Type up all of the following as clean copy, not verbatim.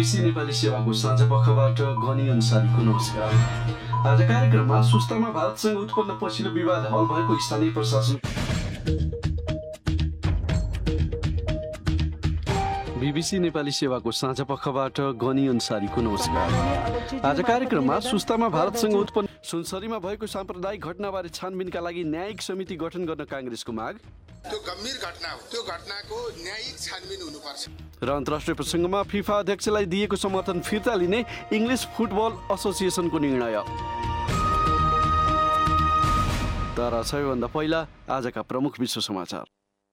BBC Nepali सेवाको साँझ पखबाट गनी अनुसारको नमस्कार। आज कार्यक्रममा सुस्तामा भारतसँग उत्पन्न पछिल्लो विवाद हल भएको स्थानीय प्रशासन। बीबीसी नेपाली सेवाको साँझ पखबाट गनी अनुसारीको नमस्कार। आज कार्यक्रममा सुस्तामा भारतसँग उत्पन्न सुनसरीमा भएको साम्प्रदायिक घटनाबारे छानबिनका लागि न्यायिक समिति गठन गर्न काङ्ग्रेसको माग। त्यो गम्भीर घटना हो, त्यो घटनाको न्यायिक छानबिन हुनुपर्छ। र अन्तर्राष्ट्रिय प्रसङ्गमा फिफा अध्यक्षलाई दिएको समर्थन फिर्ता लिने इङ्ग्लिस फुटबल एसोसिएसनको निर्णय। तर सबैभन्दा पहिला आजका प्रमुख विश्व समाचार।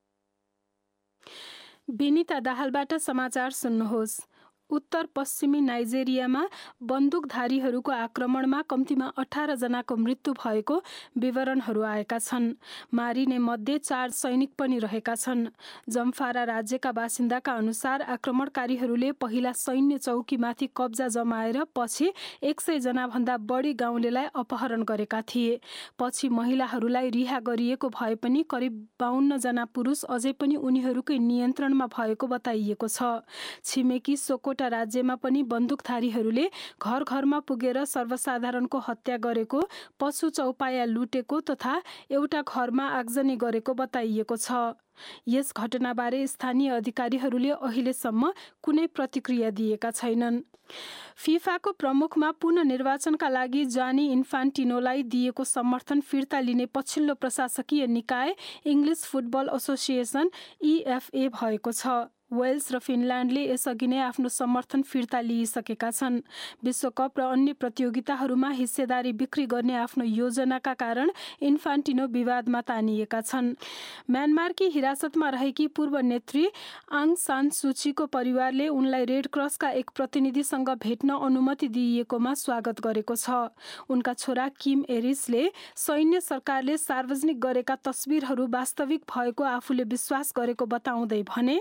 बिनिता दाहालबाट समाचार सुन्नुहोस्। उत्तर पश्चिमी नाइजेरियामा बन्दुकधारीहरूको आक्रमणमा कम्तीमा 18 जनाको मृत्यु भएको विवरणहरू आएका छन्। मारिने मध्ये 4 सैनिक पनि रहेका छन्। जम्फारा राज्यका बासिन्दाका अनुसार आक्रमणकारीहरूले पहिला सैन्य चौकीमाथि कब्जा जमाएर पछि 100 जनाभन्दा बढी गाउँलेलाई अपहरण गरेका थिए। पछि महिलाहरूलाई रिहा गरिएको भए पनि करिब 52 जना पुरुष अझै पनि उनीहरूकै नियन्त्रणमा भएको बताइएको छ। छिमेकी सोकोटा राज्यमा पनि बन्दुकधारीहरूले घर घरमा पुगेर सर्वसाधारणको हत्या गरेको, पशु चौपाया लुटेको तथा एउटा घरमा आगजनी गरेको बताइएको छ। यस घटनाबारे स्थानीय अधिकारीहरूले अहिलेसम्म कुनै प्रतिक्रिया दिएका छैनन्। फिफाको प्रमुखमा पुनः निर्वाचनका लागि जानी इन्फान्टिनोलाई दिएको समर्थन फिर्ता लिने पछिल्लो प्रशासकीय निकाय इङ्ग्लिस फुटबल एसोसिएसन EFA भएको छ। वेल्स र फिनल्यान्डले यसअघि नै आफ्नो समर्थन फिर्ता लिइसकेका छन्। विश्वकप र अन्य प्रतियोगिताहरूमा हिस्सेदारी बिक्री गर्ने आफ्नो योजनाका कारण इन्फान्टिनो विवादमा तानिएका छन्। म्यानमारकी हिरासतमा रहेकी पूर्व नेत्री आङ सान सुचीको परिवारले उनलाई रेड क्रसका एक प्रतिनिधिसँग भेट्न अनुमति दिइएकोमा स्वागत गरेको छ। उनका छोरा किम एरिसले सैन्य सरकारले सार्वजनिक गरेका तस्बिरहरू वास्तविक भएको आफूले विश्वास गरेको बताउँदै भने,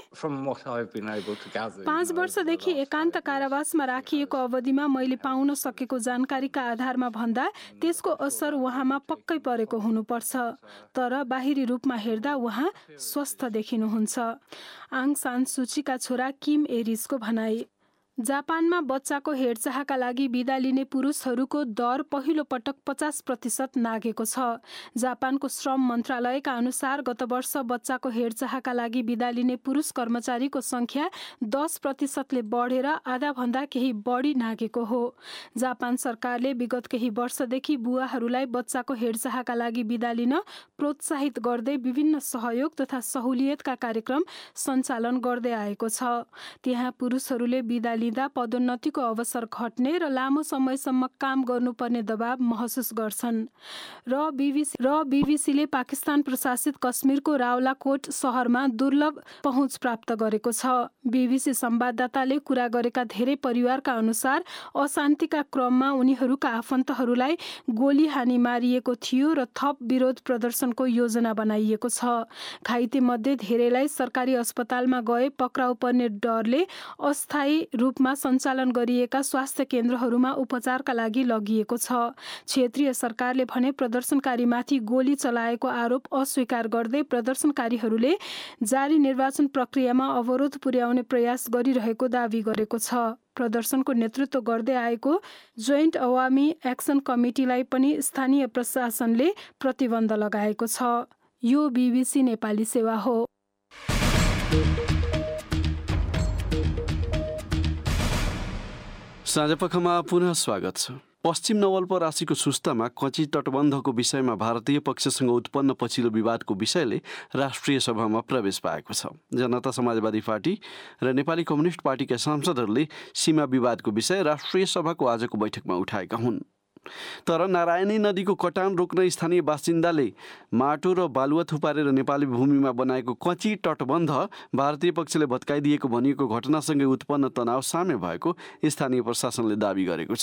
5 वर्षदेखि एकान्त कारावासमा राखिएको अवधिमा मैले पाउन सकेको जानकारीका आधारमा भन्दा त्यसको असर उहाँमा पक्कै परेको हुनुपर्छ। तर बाहिरी रूपमा हेर्दा उहाँ स्वस्थ देखिनुहुन्छ। आङ सान सुचीका छोरा किम एरिसको भनाई। जापानमा बच्चाको हेरचाहका लागि बिदा लिने पुरुषहरूको दर पहिलो पटक 50% नाघेको छ। जापानको श्रम मन्त्रालयका अनुसार गत वर्ष बच्चाको हेरचाहका लागि बिदा लिने पुरुष कर्मचारीको सङ्ख्या 10%ले बढेर आधाभन्दा केही बढी नाघेको हो। जापान सरकारले विगत केही वर्षदेखि बुवाहरूलाई बच्चाको हेरचाहका लागि बिदा लिन प्रोत्साहित गर्दै विभिन्न सहयोग तथा सहुलियतका कार्यक्रम सञ्चालन गर्दै आएको छ। त्यहाँ पुरुषहरूले बिदा पदोन्नतिको अवसर घट्ने र लामो समयसम्म काम गर्नुपर्ने दबाव महसुस गर्छन्। र बीबीसीले पाकिस्तान प्रशासित कश्मीरको रावलाकोट सहरमा दुर्लभ पहुँच प्राप्त गरेको छ। बीबीसी संवाददाताले कुरा गरेका धेरै परिवारका अनुसार अशान्तिका क्रममा उनीहरूका आफन्तहरूलाई गोली हानी मारिएको थियो र थप विरोध प्रदर्शनको योजना बनाइएको छ। घाइते मध्ये धेरैलाई सरकारी अस्पतालमा गए पक्राउ पर्ने डरले अस्थायी रूपमा सञ्चालन गरिएका स्वास्थ्य केन्द्रहरूमा उपचारका लागि लगिएको छ। क्षेत्रीय सरकारले भने प्रदर्शनकारीमाथि गोली चलाएको आरोप अस्वीकार गर्दै प्रदर्शनकारीहरूले जारी निर्वाचन प्रक्रियामा अवरोध पुर्याउने प्रयास गरिरहेको दावी गरेको छ। प्रदर्शनको नेतृत्व गर्दै आएको जोइन्ट अवामी एक्सन कमिटीलाई पनि स्थानीय प्रशासनले प्रतिबन्ध लगाएको छ। यो बीबीसी नेपाली सेवा हो। साँझपखमा पुनः स्वागत छ। पश्चिम नवलपरासीको सुस्तामा कची तटबन्धको विषयमा भारतीय पक्षसँग उत्पन्न पछिल्लो विवादको विषयले राष्ट्रिय सभामा प्रवेश पाएको छ। जनता समाजवादी पार्टी र नेपाली कम्युनिस्ट पार्टीका सांसदहरूले सीमा विवादको विषय राष्ट्रिय सभाको आजको बैठकमा उठाएका हुन्। तर नारायणी नदीको कटान रोक्न स्थानीय बासिन्दाले माटो र बालुवा थुपारेर नेपाली भूमिमा बनाएको कची तटबन्ध भारतीय पक्षले भत्काइदिएको भनिएको घटनासँगै उत्पन्न तनाव साम्य भएको स्थानीय प्रशासनले दावी गरेको छ।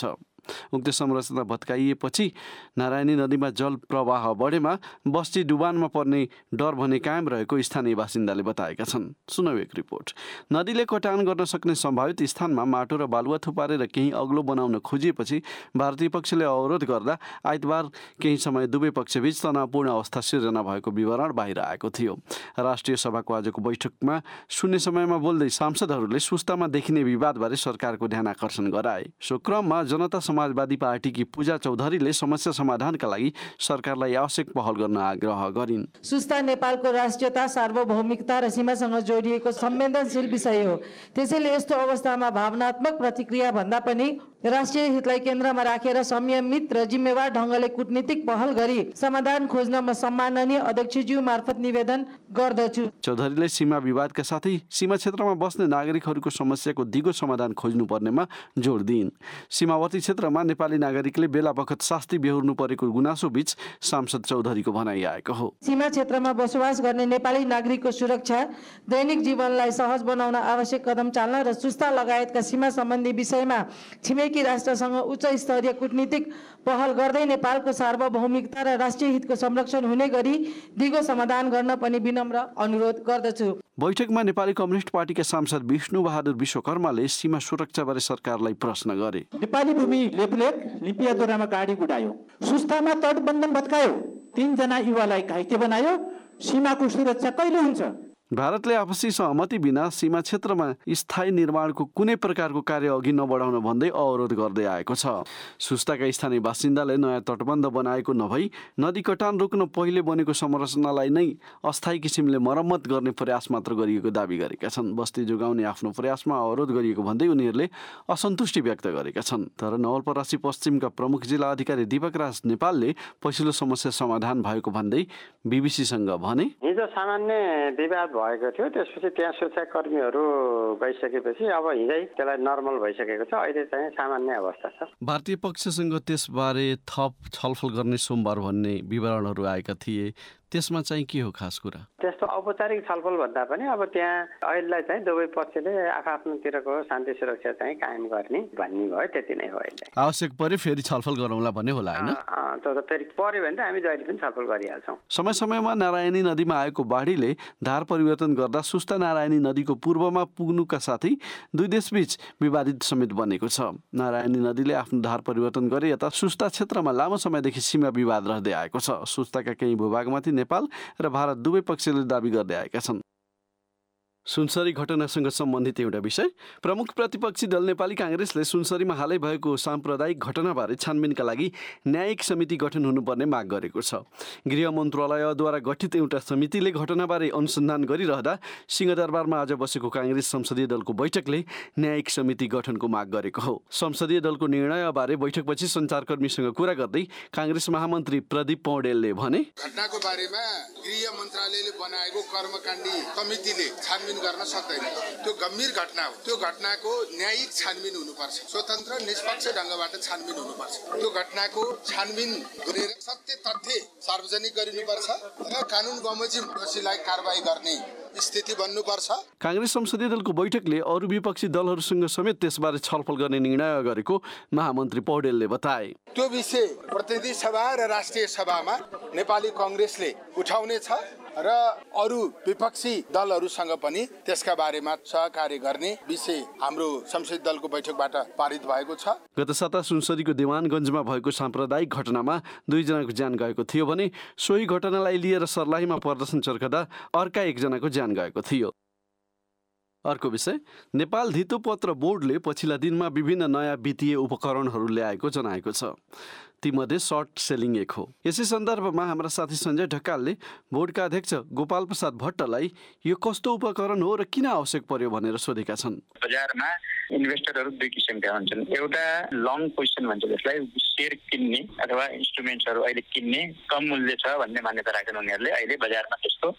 उक्त संरचना भत्काइएपछि नारायणी नदीमा जल प्रवाह बढेमा बस्ती डुबानमा पर्ने डर भने कायम रहेको स्थानीय बासिन्दाले बताएका छन्। सुनौ एक रिपोर्ट। नदीले कटान गर्न सक्ने सम्भावित स्थानमा माटो र बालुवा थुपारेर केही अग्लो बनाउन खोजिएपछि भारतीय पक्षले अवरोध गर्दा आइतबार केही समय दुवै पक्षबीच तनावपूर्ण अवस्था सिर्जना भएको विवरण बाहिर आएको थियो। राष्ट्रिय सभाको आजको बैठकमा शून्य समयमा बोल्दै सांसदहरूले सुस्तामा देखिने विवादबारे सरकारको ध्यान आकर्षण गराए। सो क्रममा जनता समाजवादी पार्टीकी पूजा चौधरीले समस्या समाधानका लागि सरकारलाई आवश्यक पहल गर्न आग्रह गरिन्। सुस्ता नेपालको राष्ट्रियता, सार्वभौमिकता र सीमासँग जोडिएको संवेदनशील विषय हो। त्यसैले यस्तो अवस्थामा भावनात्मक प्रतिक्रिया भन्दा पनि राष्ट्रिय हितलाई केन्द्रमा राखेर संयमित र जिम्मेवार ढङ्गले कूटनीतिक पहल गरी समाधान खोज्न म सम्माननीय अध्यक्षज्यू मार्फत निवेदन गर्दछु। चौधरीले सीमा विवादका साथै सीमा क्षेत्रमा बस्ने नागरिकहरूको समस्याको दिगो समाधान खोज्नुपर्नेमा जोड दिइन्। सीमावर्ती क्षेत्रमा नेपाली नागरिकले बेला बखत शास्ति बेहोर्नु परेको गुनासो बीच सांसद चौधरीको भनाइ आएको हो। सीमा क्षेत्रमा बसोबास गर्ने नेपाली नागरिकको सुरक्षा, दैनिक जीवनलाई सहज बनाउन आवश्यक कदम चाल्न र सुस्ता लगायतका सीमा सम्बन्धी विषयमा छिमेकी राष्ट्रसँग उच्च स्तरीय कूटनीतिक पहल गर्दै नेपालको सार्वभौमिकता र राष्ट्रिय हितको संरक्षण हुने गरी दिगो समाधान गर्न पनि विनम्र अनुरोध गर्दछु। बैठकमा नेपाली कम्युनिस्ट पार्टीका सांसद विष्णु बहादुर विश्वकर्माले सीमा सुरक्षाबारे सरकारलाई प्रश्न गरे। नेपाली भूमि लेपलेक लिपियादोरामा गाडी गुडायो, सुस्तामा तटबन्धन भत्कायो, 3 जना युवालाई घाइते बनायो। सीमाको सुरक्षा कहिले हुन्छ? भारतले आपसी सहमति बिना सीमा क्षेत्रमा स्थायी निर्माणको कुनै प्रकारको कार्य अघि नबढाउन भन्दै अवरोध गर्दै आएको छ। सुस्ताका स्थानीय बासिन्दाले नयाँ तटबन्ध बनाएको नभई नदी कटान रोक्न पहिले बनेको संरचनालाई नै अस्थायी किसिमले मर्मत गर्ने प्रयास मात्र गरिएको दावी गरेका छन्। बस्ती जोगाउने आफ्नो प्रयासमा अवरोध गरिएको भन्दै उनीहरूले असन्तुष्टि व्यक्त गरेका छन्। तर नवलपरासी पश्चिमका प्रमुख जिल्ला अधिकारी दीपक राज नेपालले पछिल्लो समस्या समाधान भएको भन्दै बीबीसीसँग भने, हिजो सामान्य विवाद भएको थियो, त्यसपछि त्यहाँ सुरक्षाकर्मीहरू गइसकेपछि अब हिजै त्यसलाई नर्मल भइसकेको छ। अहिले चाहिँ सामान्य अवस्था छ। भारतीय पक्षसँग त्यसबारे थप छलफल गर्ने सोमबार भन्ने विवरणहरू आएका थिए। त्यसमा चाहिँ के हो खास कुरा? त्यस्तो औपचारिक छलफल भन्दा पनि अब त्यहाँ अहिलेलाई चाहिँ दुवै पक्षले आफ्नोतिरको शान्ति सुरक्षा चाहिँ कायम गर्ने भन्ने भयो, त्यति नै हो। अहिले आवश्यक परे फेरि छलफल गरौँला भन्ने होला हैन? त्यो फेरि पर्यो भने त हामी जहिले पनि छलफल गरिहाल्छौँ। समय समयमा नारायणी नदीमा आएको बाढीले धार परिवर्तन गर्दा सुस्ता नारायणी नदीको पूर्वमा पुग्नुका साथै दुई देशबीच विवादित समेत बनेको छ। नारायणी नदीले आफ्नो धार परिवर्तन गरे यता सुस्ता क्षेत्रमा लामो समयदेखि सीमा विवाद रहँदै आएको छ। सुस्ताका केही भूभागमाथि नेपाल र भारत दुवै पक्षले दावी गर्दै आएका छन्। सुनसरी घटनासँग सम्बन्धित एउटा विषय। प्रमुख प्रतिपक्षी दल नेपाली काङ्ग्रेसले सुनसरीमा हालै भएको साम्प्रदायिक घटनाबारे छानबिनका लागि न्यायिक समिति गठन हुनुपर्ने माग गरेको छ। गृह मन्त्रालयद्वारा गठित एउटा समितिले घटनाबारे अनुसन्धान गरिरहँदा सिंहदरबारमा आज बसेको काङ्ग्रेस संसदीय दलको बैठकले न्यायिक समिति गठनको माग गरेको हो। संसदीय दलको निर्णयबारे बैठकपछि सञ्चारकर्मीसँग कुरा गर्दै काङ्ग्रेस महामन्त्री प्रदीप पौडेलले भने, घटनाको बारेमा गृह मन्त्रालयले बनाएको कर्मकाण्डी समितिले छानबिन गर्न सक्दैन। त्यो गम्भीर घटना हो। त्यो घटनाको न्यायिक छानबिन हुनुपर्छ, स्वतन्त्र निष्पक्ष ढङ्गबाट छानबिन हुनुपर्छ। त्यो घटनाको छानबिन गरेर सत्य तथ्य सार्वजनिक गरिनुपर्छ र कानुन बमोजिम दोषीलाई कारबाही गर्ने स्थिति बन्नुपर्छ। काङ्ग्रेस संसदीय दलको बैठकले अरू विपक्षी दलहरूसँग समेत त्यसबारे छलफल गर्ने निर्णय गरेको महामन्त्री पौडेलले बताए। त्यो विषय प्रतिनिधि सभा र राष्ट्रिय सभामा नेपाली काङ्ग्रेसले उठाउनेछ र अरू विपक्षी दलहरूसँग पनि त्यसका बारेमा सहकार्य गर्ने विषय हाम्रो संसदीय दलको बैठकबाट पारित भएको छ। गत साता सुनसरीको देवानगञ्जमा भएको साम्प्रदायिक घटनामा 2 जनाको ज्यान गएको थियो भने सोही घटनालाई लिएर सर्लाहीमा प्रदर्शन चर्कदा अर्का 1 जनाको ज्यान गएको थियो। अर्को विषय, नेपाल धितोपत्र बोर्डले पछिल्ला दिनमा विभिन्न नयाँ वित्तीय उपकरणहरू ल्याएको जनाएको छ। तीमध्ये सर्ट सेलिङ एक हो। यसै सन्दर्भमा हाम्रा साथी सञ्जय ढकालले बोर्डका अध्यक्ष गोपाल प्रसाद भट्टलाई यो कस्तो उपकरण हो र किन आवश्यक पर्यो भनेर सोधेका छन्। बजारमा इन्भेस्टरहरू 2 किसिमका हुन्छन्। एउटा लङ पोजिसन भन्छ, जसलाई सेयर किन्ने अथवा इन्स्ट्रुमेन्ट्सहरू अहिले किन्ने कम मूल्य छ भन्ने मान्यता राख्छन् उनीहरूले। अहिले बजारमा त्यस्तो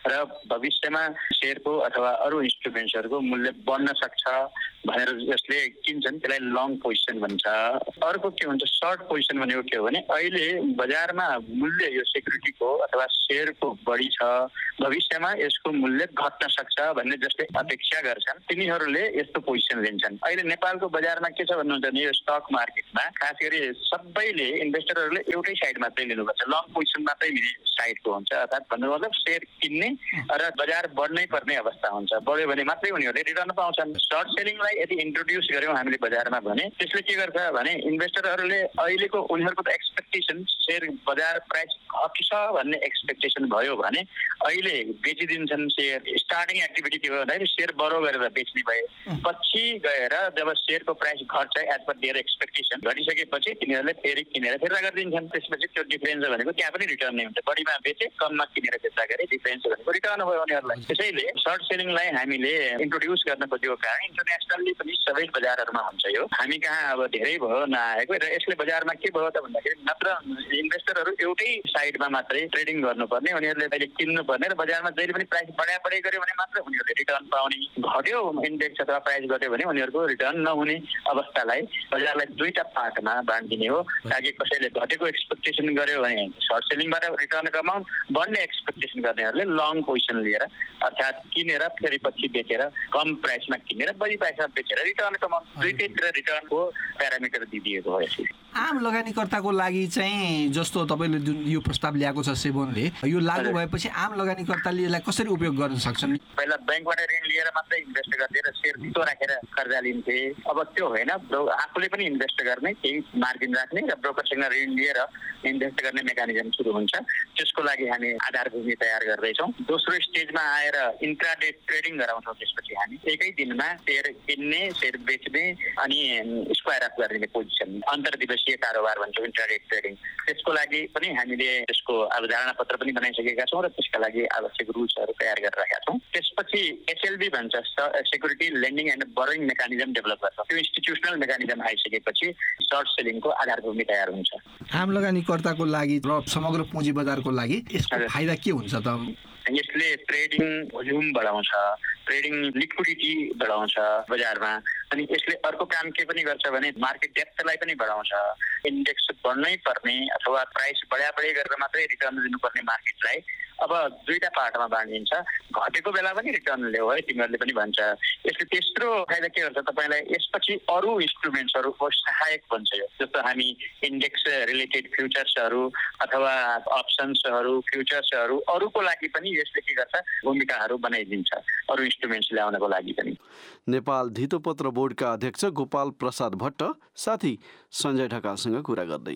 र भविष्यमा सेयरको अथवा अरू इन्स्ट्रुमेन्ट्सहरूको मूल्य बढ्न सक्छ भनेर जसले किन्छन् त्यसलाई लङ पोजिसन भन्छ। अर्को के भन्छ सर्ट पोजिसन भनेको के हो भने अहिले बजारमा मूल्य यो सेक्युरिटीको अथवा सेयरको बढी छ, भविष्यमा यसको मूल्य घट्न सक्छ भन्ने जसले अपेक्षा गर्छन् तिनीहरूले यस्तो पोजिसन लिन्छन्। अहिले नेपालको बजारमा के छ भन्नुहुन्छ भने यो स्टक मार्केटमा खास गरी सबैले इन्भेस्टरहरूले एउटै साइड मात्रै लिनुपर्छ, लङ पोजिसन मात्रै लिने साइडको हुन्छ। अर्थात् भन्नु मतलब सेयर किन्ने र बजार बढ्नै पर्ने अवस्था हुन्छ, बढ्यो भने मात्रै उनीहरूले रिटर्न पाउँछन्। सर्ट सेलिङलाई यदि इन्ट्रोड्युस गर्यौँ हामीले बजारमा भने त्यसले के गर्छ भने इन्भेस्टरहरूले अहिलेको उनीहरूको त एक्सपेक्टेसन सेयर बजार प्राइस घट्छ भन्ने एक्सपेक्टेसन भयो भने अहिले बेचिदिन्छन् सेयर। स्टार्टिङ एक्टिभिटी के भयो भन्दाखेरि सेयर बरो गरेर बेच्ने भए, पछि गएर जब सेयरको प्राइस घट्छ एज पर देयर एक्सपेक्टेसन घटिसकेपछि तिनीहरूले फेरि किनेर फिर्ता गरिदिन्छन्। त्यसपछि त्यो डिफरेन्स भनेको त्यहाँ पनि रिटर्न नै हुन्छ, बढीमा बेचे कममा किनेर फिर्ता गरे डिफरेन्स भनेको रिटर्न भयो उनीहरूलाई। त्यसैले सर्ट सेलिङलाई हामीले इन्ट्रोड्युस गर्न खोजेको कारण इन्टरनेसनल्ली पनि सबै बजारहरूमा हुन्छ यो, हामी कहाँ अब धेरै भयो नआएको। र यसले बजारमा के भयो त भन्दाखेरि मात्र इन्भेस्टरहरू एउटै साइडमा मात्रै ट्रेडिङ गर्नुपर्ने, उनीहरूले अहिले किन्नुपर्ने र बजारमा जहिले पनि प्राइस बढाइ गर्यो भने मात्र उनीहरूले रिटर्न पाउने, घट्यो इन्डेक्स अथवा प्राइस घट्यो भने उनीहरूको रिटर्न नहुने अवस्थालाई बजारलाई दुईटा पार्टमा बाँडिदिने हो, ताकि कसैले घटेको एक्सपेक्टेसन गर्यो भने सर्ट सेलिङबाट रिटर्न कमाउन्, बढ्ने एक्सपेक्टेसन गर्नेहरूले लङ पोजिसन लिएर अर्थात् किनेर फेरि पछि बेचेर कम प्राइसमा किनेर बढी प्राइसमा बेचेर रिटर्न कमाउन्। दुईटैतिर रिटर्नको प्यारामिटर दिइदिएको हो यसरी। आम लगानीकर्ताको लागि चाहिँ जस्तो तपाईँले जुन यो प्रस्ताव ल्याएको छ सेभनले, यो लागू भएपछि आम लगानीकर्ताले यसलाई कसरी उपयोग गर्न सक्छन्? पहिला ब्याङ्कबाट ऋण लिएर मात्रै इन्भेस्ट गर्थे र सेयर धितो राखेर कर्जा लिन्थे, अब त्यो होइन, आफूले पनि इन्भेस्ट गर्ने केही मार्जिन राख्ने र ब्रोकरसँग ऋण लिएर इन्भेस्ट गर्ने मेकानिजम सुरु हुन्छ। त्यसको लागि हामी आधारभूमि तयार गर्दैछौँ। दोस्रो स्टेजमा आएर इन्ट्राडे ट्रेडिङ गराउँछौँ। त्यसपछि हामी एकै दिनमा सेयर किन्ने सेयर बेच्ने अनि स्क्वायर अफ गर्ने पोजिसन अन्तर्दिवसीय कारोबार भन्छौँ इन्ट्राडे ट्रेडिङ। त्यसको लागि पनि हामीले त्यसको अवधारणा पत्र पनि बनाइसकेका छौँ र त्यसका लागि आवश्यक रुल्सहरू तयार गरिरहेका छौँ। त्यसपछि एसएलबी भन्छ security lending and borrowing mechanism develop गर्छौँ। त्यो इन्स्टिट्युसनल मेकानिजम आइसकेपछि सर्ट सेलिङको आधारभूमि तयार हुन्छ। आम लगानीकर्ताको लागि र समग्र पुँजी बजारको लागि यसको फाइदा के हुन्छ त? यसले ट्रेडिङ भोल्युम बढाउँछ, ट्रेडिङ लिक्विडिटी बढाउँछ बजारमा, अनि यसले अर्को काम के पनि गर्छ भने मार्केट डेप्थलाई पनि बढाउँछ। इन्डेक्स बढ्नै पर्ने अथवा प्राइस बढाइ गरेर मात्रै रिटर्न दिनुपर्ने मार्केटलाई अब दुईटा पार्टमा बाँडिन्छ, घटेको बेला पनि रिटर्न ल्याऊ है तिमीहरूले पनि भन्छ। यसले तेस्रो फाइदा के गर्छ तपाईँलाई, यसपछि अरू इन्स्ट्रुमेन्ट्सहरूको सहायक बन्छ यो, जस्तो हामी इन्डेक्स रिलेटेड फ्युचर्सहरू अथवा अप्सन्सहरू फ्युचर्सहरू अरूको लागि पनि यसले के गर्छ भूमिकाहरू बनाइदिन्छ, अरू इन्स्ट्रुमेन्ट्स ल्याउनको लागि पनि। नेपाल धितोपत्र बोर्डका अध्यक्ष गोपाल प्रसाद भट्ट साथी सञ्जय ढकालसँग कुरा गर्दै।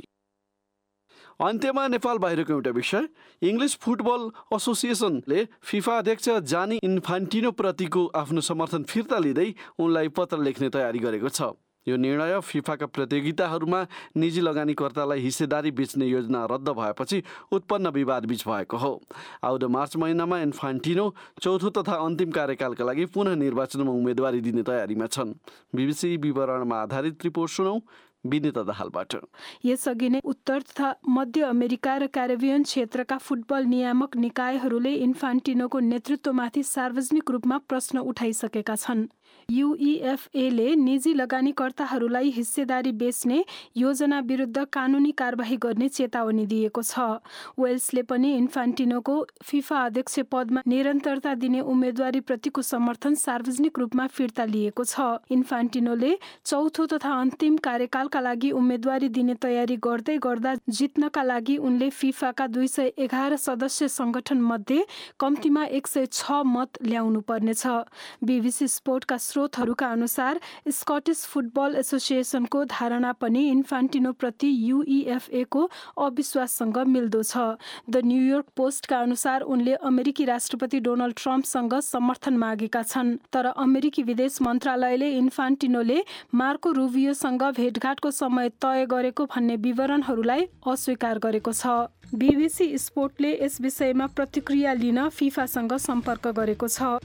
अन्त्यमा नेपाल बाहिरको एउटा विषय, इङ्ग्लिस फुटबल एसोसिएसनले फिफा अध्यक्ष जानी इन्फान्टिनो प्रतिको आफ्नो समर्थन फिर्ता लिँदै उनलाई पत्र लेख्ने तयारी गरेको छ। यो निर्णय फिफाका प्रतियोगिताहरूमा निजी लगानीकर्तालाई हिस्सेदारी बेच्ने योजना रद्द भएपछि उत्पन्न विवाद बीच भएको हो। आउँदो मार्च महिनामा इन्फान्टिनो चौथो तथा अन्तिम कार्यकालका लागि पुनः निर्वाचनमा उम्मेदवारी दिने तयारीमा छन्। बीबीसी विवरणमा आधारित रिपोर्ट सुनौ विनिता दाहालबाट। यसअघि नै उत्तर तथा मध्य अमेरिका र क्यारिबियन क्षेत्रका फुटबल नियामक निकायहरूले इन्फान्टिनोको नेतृत्वमाथि सार्वजनिक रूपमा प्रश्न उठाइसकेका छन्। युईएफएले निजी लगानीकर्ताहरूलाई हिस्सेदारी बेच्ने योजना विरुद्ध कानुनी कारबाही गर्ने चेतावनी दिएको छ। वेल्सले पनि इन्फान्टिनोको फिफा अध्यक्ष पदमा निरन्तरता दिने उम्मेदवारीप्रतिको समर्थन सार्वजनिक रूपमा फिर्ता लिएको छ। इन्फान्टिनोले चौथो तथा अन्तिम कार्यकालका लागि उम्मेदवारी दिने तयारी गर्दै गर्दा जित्नका लागि उनले फिफाका 211 सदस्य सङ्गठन मध्ये कम्तीमा 106 मत ल्याउनु पर्नेछ। बीबीसी स्पोर्टका स्रोतहरूका अनुसार स्कटिस फुटबल एसोसिएसनको धारणा पनि इन्फान्टिनो प्रति युईएफएको अविश्वाससँग मिल्दो छ। द न्युयोर्क पोस्टका अनुसार उनले अमेरिकी राष्ट्रपति डोनाल्ड ट्रम्पसँग समर्थन मागेका छन्, तर अमेरिकी विदेश मन्त्रालयले इन्फान्टिनोले मार्को रुबियोसँग भेटघाटको समय तय गरेको भन्ने विवरणहरूलाई अस्वीकार गरेको छ। बीबीसी स्पोर्टले यस विषयमा प्रतिक्रिया लिन फिफासँग सम्पर्क गरेको छ।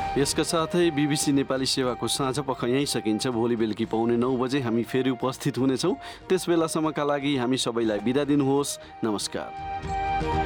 यसका साथै BBC नेपाली सेवाको साँझ पख यहीँ सकिन्छ। भोलि बेलुकी 9:15 बजे हामी फेरि उपस्थित हुनेछौँ। त्यस बेलासम्मका लागि हामी सबैलाई बिदा दिनुहोस्। नमस्कार।